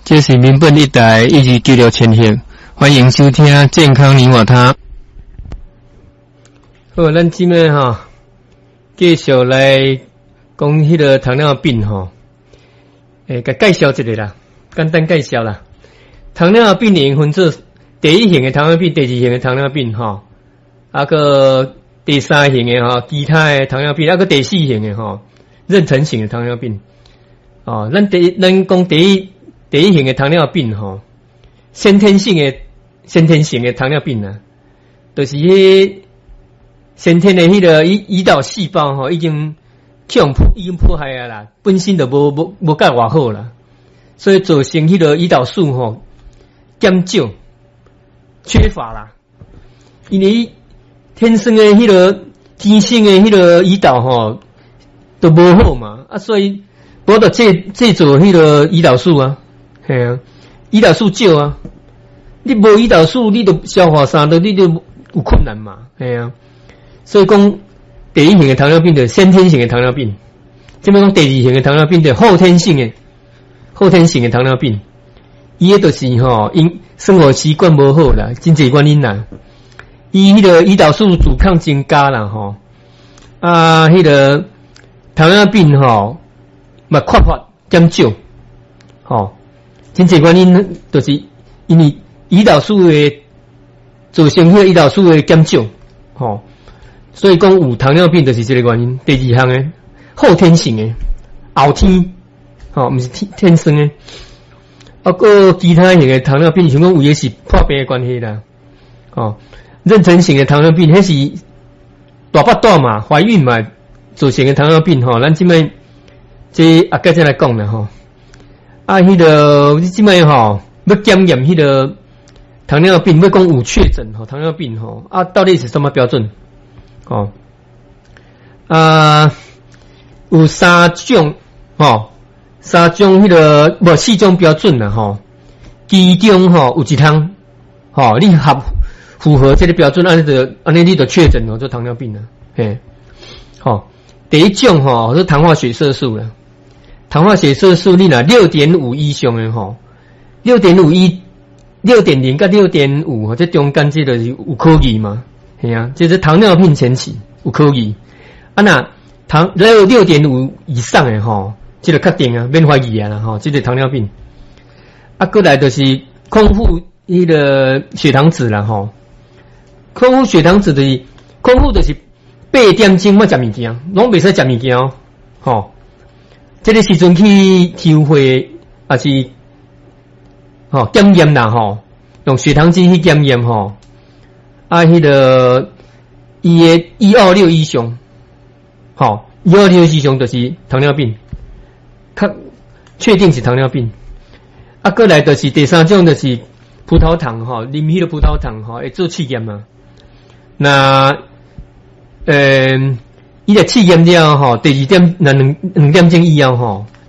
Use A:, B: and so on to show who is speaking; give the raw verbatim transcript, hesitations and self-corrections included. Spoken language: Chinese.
A: 这是民本一台一二九六千赫，欢迎收听健康你我他。好，咱今日哈继续来讲迄个糖尿病哈，诶，甲介绍一个啦，简单介绍啦。糖尿病会分做第一型的糖尿病、第二型的糖尿病哈，啊个第三型的哈，其他的糖尿病，啊个第四型的哈，妊娠型的糖尿病。哦，咱第咱讲第一第一型的糖尿病吼，先天性的先天性的糖尿病啊，就是迄先天的迄个胰胰岛细胞吼，已经强破已经破坏啊啦，本身就无无无介偌好啦，所以造成迄个胰岛素吼减少缺乏啦，因为天生的迄个天生的迄个胰岛吼都无好嘛，啊所以。我得这这做迄个胰岛素啊，系啊，胰岛素少啊，你无胰岛素，你都消化啥的，你就有困难嘛，系啊。所以讲第一型的糖尿病的先天型的糖尿病，这边讲第二型的糖尿病的后天性的后天性的糖尿病，伊个就是吼，因生活习惯无好啦，真济原因啦，伊迄个胰岛素阻抗增加啦吼，啊，迄个糖尿病吼。嘛，缺乏减少，吼，真济原因就是因为胰岛素的造成迄个胰岛素的减少，吼，所以讲有糖尿病就是这个原因。第二项诶，后天性诶，后天，吼，毋是天天生诶，啊个其他型诶糖尿病，像讲有诶是破病诶关系啦，吼，妊娠型诶糖尿病，迄是大腹大嘛，怀孕嘛造成诶糖尿病，吼，咱即摆。这啊，该再来讲了吼。啊，迄、那个你即摆吼要检验迄个糖尿病，要讲有确诊吼糖尿病吼啊，到底是什么标准？哦啊，有三种吼，三种迄、那个无四种标准啦吼。其中吼有一项吼，你合符合这个标准，安尼就安尼你就确诊哦，做糖尿病了。嘿，好，第一种吼是糖化血色素啦。糖化血色素你若六点五以上的吼，六点五一、六点零到六点五吼，这中间这就是有可疑嘛，系啊，这是糖尿病前期有可疑。啊那糖只有六点五以上的吼，这个确定啊，免怀疑啊啦吼，这个糖尿病。啊，过来就是空腹迄个血糖值啦吼，空腹血糖值就是空腹就是八点钟莫食物件，拢袂使食物件哦，吼。这个时阵去体会也是吼检验啦吼，用血糖机去检验吼，啊，迄、那个伊个一二六以上，吼一二六以上就是糖尿病，确确定是糖尿病。啊，过来就是第三种就是葡萄糖吼，啉迄个葡萄糖吼会做试验嘛。那呃。伊个试验了吼，第二点两两两点钟以后吼，